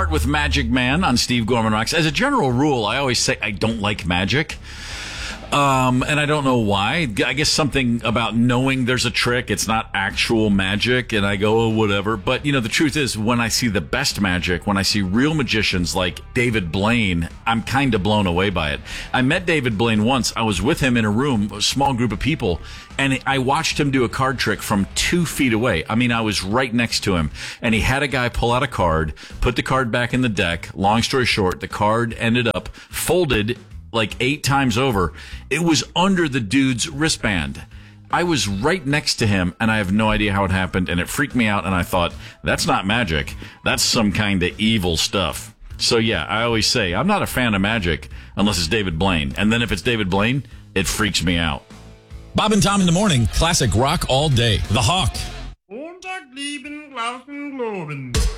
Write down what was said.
start with Magic Man on Steve Gorman Rocks. As a general rule, I always say I don't like magic. And I don't know why. I guess something about knowing there's a trick. It's not actual magic. And I go, oh, whatever. But, the truth is, when I see the best magic, when I see real magicians like David Blaine, I'm kind of blown away by it. I met David Blaine once. I was with him in a room, a small group of people, and I watched him do a card trick from 2 feet away. I mean, I was right next to him. And he had a guy pull out a card, put the card back in the deck. Long story short, the card ended up folded like 8 times over. It was under the dude's wristband. I was right next to him, and I have no idea how it happened, and it freaked me out, and I thought, that's not magic. That's some kind of evil stuff. So, yeah, I always say, I'm not a fan of magic unless it's David Blaine. And then if it's David Blaine, it freaks me out. Bob and Tom in the morning, classic rock all day. The Hawk. Montag lieben, Glauben, Globen.